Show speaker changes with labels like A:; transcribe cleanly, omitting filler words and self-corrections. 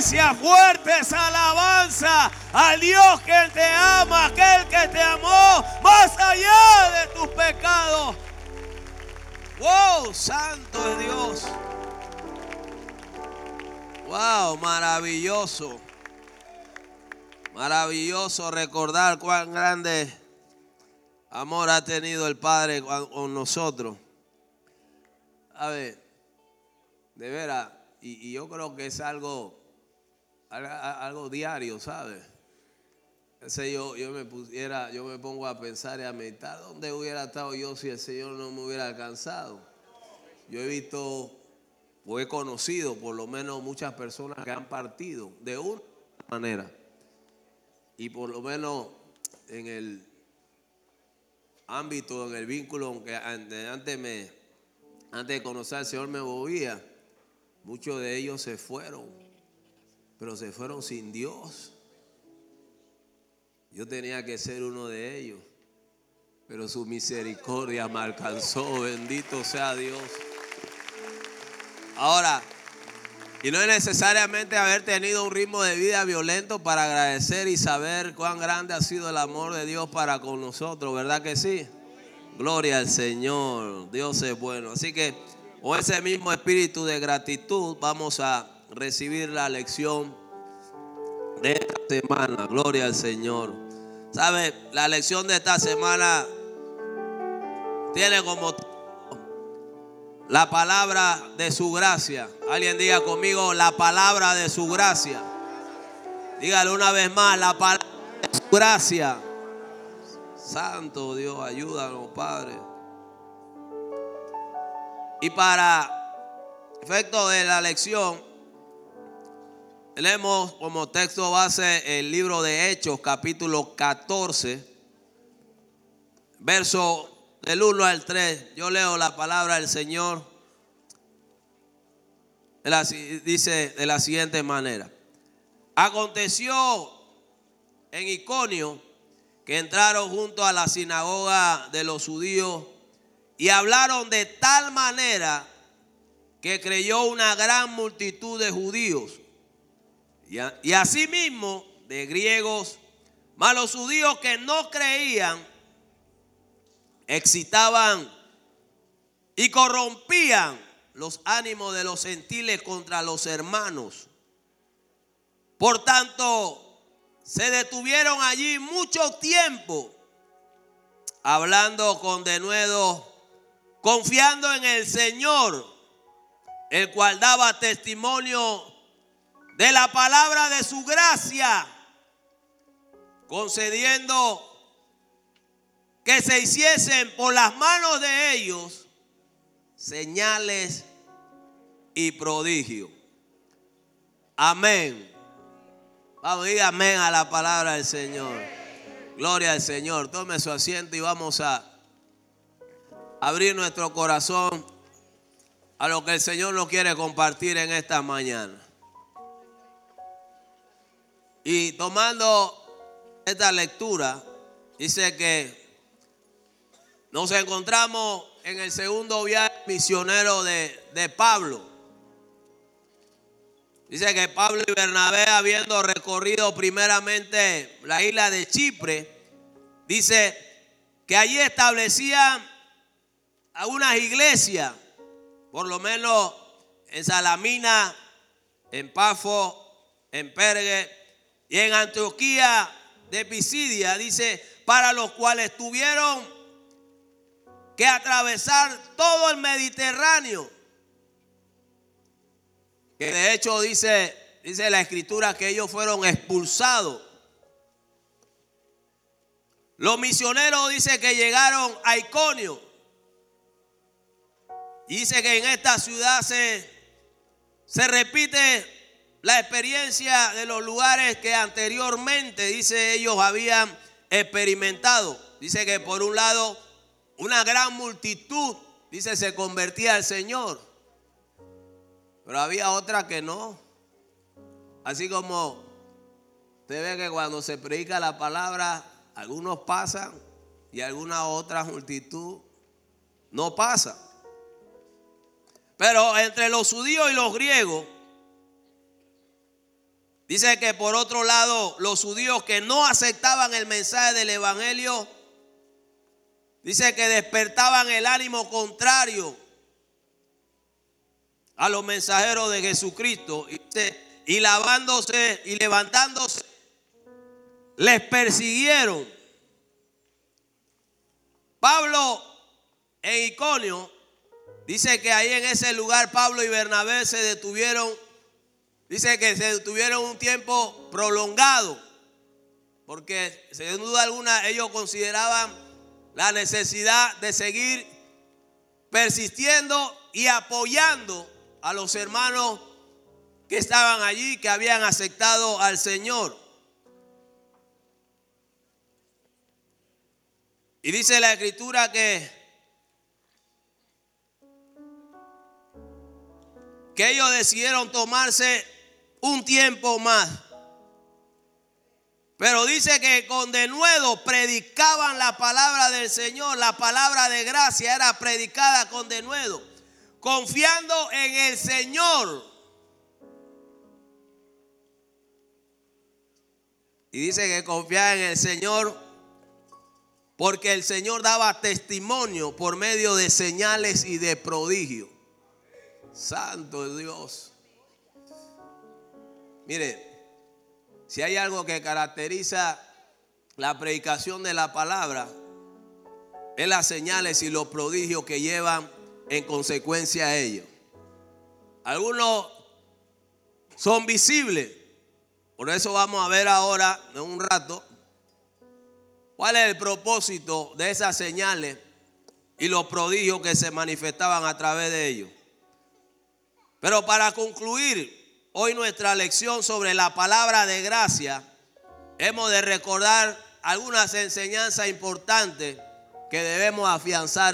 A: iglesia, fuertes alabanza al Dios que te ama, aquel que te amó más allá de tus pecados. ¡Wow! Santo es Dios. ¡Wow! Maravilloso. Maravilloso recordar cuán grande amor ha tenido el Padre con nosotros. A ver, de veras, y yo creo que es algo diario, ¿sabes? Yo me pongo a pensar y a meditar, ¿dónde hubiera estado yo si el Señor no me hubiera alcanzado? Yo he visto o he conocido por lo menos muchas personas que han partido de una manera. Y por lo menos en el ámbito, en el vínculo que antes de conocer al Señor me movía, muchos de ellos se fueron, pero se fueron sin Dios. Yo tenía que ser uno de ellos, pero su misericordia me alcanzó, bendito sea Dios. Ahora, y no es necesariamente haber tenido un ritmo de vida violento para agradecer y saber cuán grande ha sido el amor de Dios para con nosotros, ¿verdad que sí? Gloria al Señor, Dios es bueno. Así que con ese mismo espíritu de gratitud vamos a recibir la lección de esta semana. Gloria al Señor. ¿Sabe? La lección de esta semana tiene como la palabra de su gracia. Alguien diga conmigo, la palabra de su gracia. Dígale una vez más, la palabra de su gracia. Santo Dios, ayúdanos, Padre. Y para efecto de la lección, leemos como texto base el libro de Hechos, capítulo 14, verso del 1 al 3. Yo leo la palabra del Señor. Dice de la siguiente manera: aconteció en Iconio que entraron junto a la sinagoga de los judíos y hablaron de tal manera que creyó una gran multitud de judíos y asimismo de griegos, mas los judíos que no creían excitaban y corrompían los ánimos de los gentiles contra los hermanos. Por tanto, se detuvieron allí mucho tiempo, hablando con denuedo, confiando en el Señor, el cual daba testimonio de la palabra de su gracia, concediendo que se hiciesen por las manos de ellos señales y prodigios. Amén. Vamos a decir amén a la palabra del Señor. Gloria al Señor. Tome su asiento y vamos a abrir nuestro corazón a lo que el Señor nos quiere compartir en esta mañana. Y tomando esta lectura, dice que nos encontramos en el segundo viaje misionero de Pablo. Dice que Pablo y Bernabé, habiendo recorrido primeramente la isla de Chipre, dice que allí establecían algunas iglesias, por lo menos en Salamina, en Pafo, en Perge y en Antioquía de Pisidia, dice, para los cuales tuvieron que atravesar todo el Mediterráneo. Que de hecho dice la escritura que ellos fueron expulsados. Los misioneros dice que llegaron a Iconio. Y dice que en esta ciudad se repite la experiencia de los lugares que anteriormente, dice, ellos habían experimentado. Dice que por un lado una gran multitud, dice, se convertía al Señor. Pero había otra que no. Así como usted ve que cuando se predica la palabra, algunos pasan y alguna otra multitud no pasa. Pero entre los judíos y los griegos Dice que por otro lado, los judíos que no aceptaban el mensaje del evangelio, dice que despertaban el ánimo contrario a los mensajeros de Jesucristo. Y lavándose y levantándose, les persiguieron. Pablo en Iconio, dice que ahí en ese lugar Pablo y Bernabé se detuvieron. Dice que se detuvieron un tiempo prolongado, porque sin duda alguna ellos consideraban la necesidad de seguir persistiendo y apoyando a los hermanos que estaban allí, que habían aceptado al Señor. Y dice la Escritura que ellos decidieron tomarse un tiempo más. Pero dice que con denuedo predicaban la palabra del Señor. La palabra de gracia era predicada con denuedo, confiando en el Señor. Y dice que confiaba en el Señor porque el Señor daba testimonio por medio de señales y de prodigios. Santo Dios. Mire, si hay algo que caracteriza la predicación de la palabra, es las señales y los prodigios que llevan en consecuencia a ellos. Algunos son visibles. Por eso vamos a ver ahora, en un rato, cuál es el propósito de esas señales y los prodigios que se manifestaban a través de ellos. Pero para concluir hoy nuestra lección sobre la palabra de gracia, hemos de recordar algunas enseñanzas importantes que debemos afianzar